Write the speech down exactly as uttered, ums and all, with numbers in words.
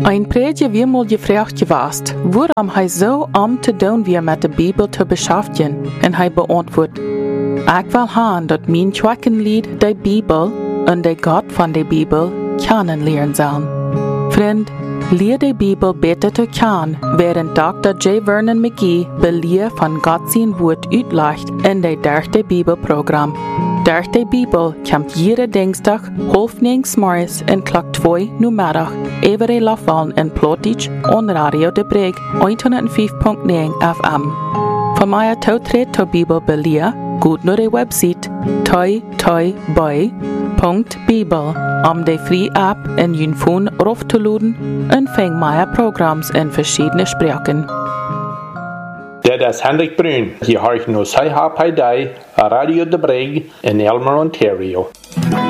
Ein preetje wie mal gevraagd geweest, waarom hij zo om te doen weer met de Bibel te beschäftigen, en hij beantwoordt, ik wil gaan dat mijn Schwackenlied de Bibel en de God van de Bibel kennenlernen zullen. Vriend, leer de Bibel beter te kennen, während Doktor J. Vernon McGee beleer van God zijn woord uitlegt in de derde Bibelprogramm. Durch de Bibel komt jede Dinsdag half negen 's morgens en klok twee numiddag Every Lafallen en Plotich on Radio de Breg honderdvijf komma negen F M. Voor mij toetreden tot Bibel beleer, goed naar de website toi toi boy punt bibel om de free app en je phone af te laden en vang meer programma's in verschillende spraken. Dit is Hendrik Brun. Je hoort nu Zij Hap Hij Radio de Breg in Elmer, Ontario.